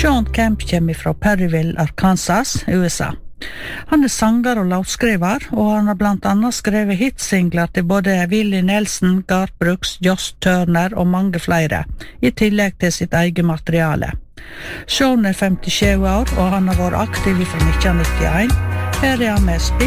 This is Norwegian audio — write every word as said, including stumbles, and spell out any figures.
Sean Kemp kommer fra Perryville, Arkansas, U S A. Han er sanger og låtskriver, og han har blant annet skrevet hitsingler til både Willie Nelson, Garth Brooks, Josh Turner og mange flere, i tillegg til sitt eget materiale. Sean er femtisju år, og han har vært aktiv fra nitten nittien. Her er han med